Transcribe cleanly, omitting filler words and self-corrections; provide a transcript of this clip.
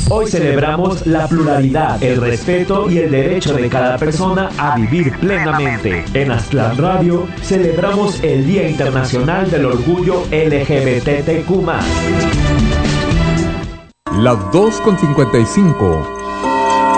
Hoy celebramos la pluralidad, el respeto y el derecho de cada persona a vivir plenamente. En Aztlán Radio celebramos el Día Internacional del Orgullo LGBTQ+. Las 2:55.